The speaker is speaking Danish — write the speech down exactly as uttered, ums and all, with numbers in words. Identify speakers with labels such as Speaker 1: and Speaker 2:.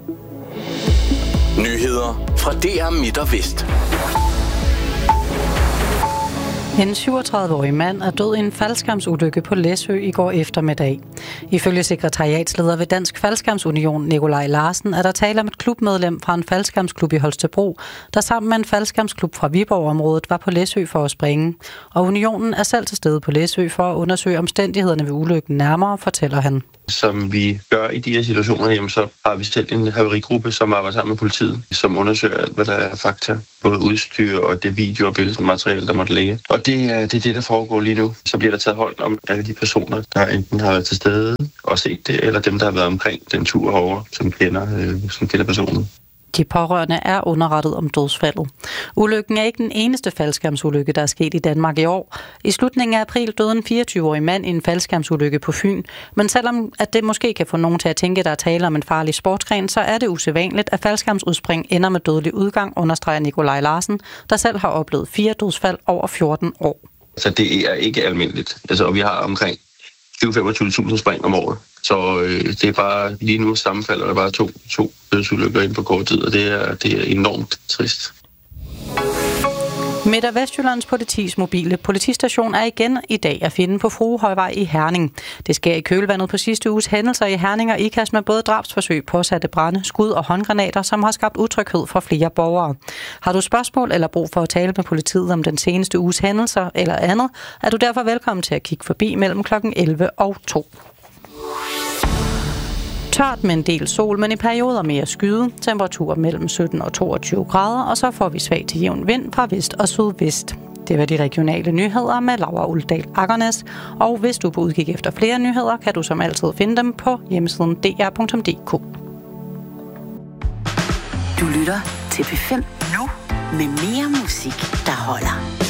Speaker 1: Nyheder fra D R Midt og Vest.
Speaker 2: En syvogtredive-årig mand er død i en faldskærmsulykke på Læsø i går eftermiddag. Ifølge sekretariatsleder ved Dansk Faldskærmsunion, Nikolaj Larsen, er der tale om et klubmedlem fra en faldskærmsklub i Holstebro, der sammen med en faldskærmsklub fra Viborg-området var på Læsø for at springe. Og unionen er selv til stede på Læsø for at undersøge omstændighederne ved ulykken nærmere, fortæller han.
Speaker 3: Som vi gør i de her situationer, jamen, så har vi selv en haverigruppe, som arbejder sammen med politiet, som undersøger alt, hvad der er fakta. Både udstyr og det video- og billedmateriale, der måtte ligge. Og det er, det er det, der foregår lige nu. Så bliver der taget hånd om alle de personer, der enten har været til stede og set det, eller dem, der har været omkring den tur herovre, som kender, øh, som kender personen.
Speaker 2: De pårørende er underrettet om dødsfaldet. Ulykken er ikke den eneste faldskærmsulykke, der er sket i Danmark i år. I slutningen af april døde en fireogtyve-årig mand i en faldskærmsulykke på Fyn. Men selvom at det måske kan få nogen til at tænke, at der er tale om en farlig sportsgren, så er det usædvanligt, at faldskærmsudspring ender med dødelig udgang, understreger Nikolaj Larsen, der selv har oplevet fire dødsfald over fjorten år.
Speaker 3: Så det er ikke almindeligt. Altså, vi har omkring tyve til femogtyve tusind spring om året. Så øh, det er bare, lige nu sammenfalder der bare to, to dødsulykker ind på kort tid, og det er, det er enormt trist.
Speaker 2: Midt- og Vestjyllands politis mobile politistation er igen i dag at finde på Fruehøjvej i Herning. Det sker i kølvandet på sidste uges hændelser i Herning og ikast med både drabsforsøg, påsatte brande, skud og håndgranater, som har skabt utryghed for flere borgere. Har du spørgsmål eller brug for at tale med politiet om den seneste uges hændelser eller andet, er du derfor velkommen til at kigge forbi mellem klokken elleve og to. Tørt med en del sol, men i perioder mere skyde. Temperaturer mellem sytten og toogtyve grader, og så får vi svag til jævn vind fra vest og sydvest. Det var de regionale nyheder med Laura Uldal Akernes. Og hvis du er på udkig efter flere nyheder, kan du som altid finde dem på hjemmesiden d r punktum d k.
Speaker 4: Du lytter til P fem nu med mere musik, der holder.